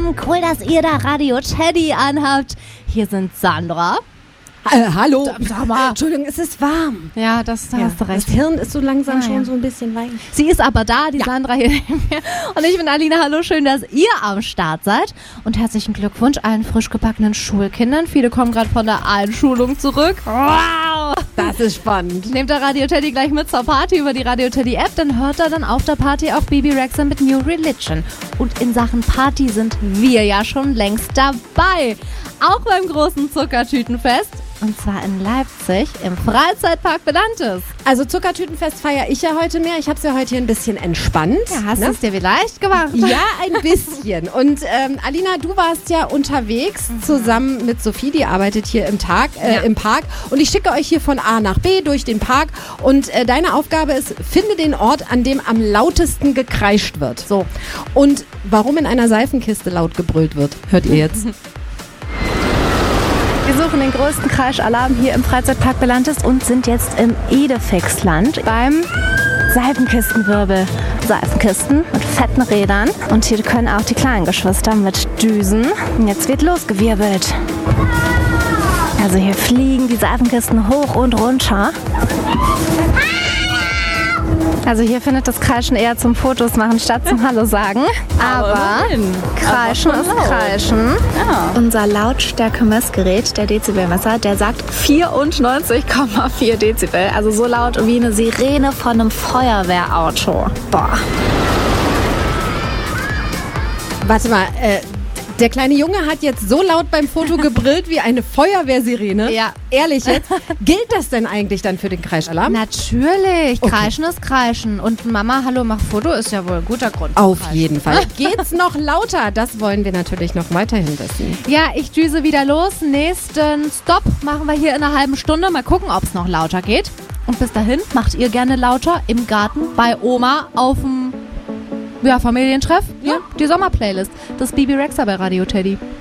Lieben, cool, dass ihr da Radio Teddy anhabt. Hier sind Sandra. Hallo. Sag mal. Entschuldigung, es ist warm. Ja, da hast du recht. Das Hirn ist so langsam schon so ein bisschen weich. Sie ist aber da, die Sandra hier neben mir. Und ich bin Alina. Hallo, schön, dass ihr am Start seid. Und herzlichen Glückwunsch allen frisch gebackenen Schulkindern. Viele kommen gerade von der Einschulung zurück. Wow! Das ist spannend. Nehmt der Radio Teddy gleich mit zur Party über die Radio Teddy App, dann hört er dann auf der Party auch Bebe Rexha mit New Religion. Und in Sachen Party sind wir ja schon längst dabei. Auch beim großen Zuckertütenfest. Und zwar in Leipzig im Freizeitpark Belantes. Also Zuckertütenfest feiere ich ja heute mehr. Ich habe es ja heute hier ein bisschen entspannt. Ja, hast du es dir vielleicht gemacht? Ja, ein bisschen. Und Alina, du warst ja unterwegs zusammen mit Sophie, die arbeitet hier im Park. Und ich schicke euch hier von A nach B durch den Park. Und deine Aufgabe ist, finde den Ort, an dem am lautesten gekreischt wird. So. Und warum in einer Seifenkiste laut gebrüllt wird, hört ihr jetzt. Wir suchen den größten Kreischalarm hier im Freizeitpark Belantes und sind jetzt im Edefixland beim Seifenkistenwirbel. Seifenkisten mit fetten Rädern. Und hier können auch die kleinen Geschwister mit Düsen. Und jetzt wird losgewirbelt. Also hier fliegen die Seifenkisten hoch und runter. Also hier findet das Kreischen eher zum Fotos machen statt zum Hallo sagen. Aber Kreischen ist Kreischen. Ja. Unser Lautstärke-Messgerät, der Dezibelmesser, der sagt 94,4 Dezibel. Also so laut wie eine Sirene von einem Feuerwehrauto. Boah. Warte mal, der kleine Junge hat jetzt so laut beim Foto gebrillt wie eine Feuerwehrsirene. Ja. Ehrlich jetzt? Gilt das denn eigentlich dann für den Kreischalarm? Natürlich. Okay. Kreischen ist Kreischen. Und Mama, hallo, mach Foto ist ja wohl ein guter Grund. Auf jeden Fall. Geht's noch lauter? Das wollen wir natürlich noch weiterhin wissen. Ja, ich düse wieder los. Nächsten Stopp machen wir hier in einer halben Stunde. Mal gucken, ob es noch lauter geht. Und bis dahin macht ihr gerne lauter im Garten bei Oma auf dem Familientreff. Ja, die Sommerplaylist. Das Bebe Rexha bei Radio Teddy.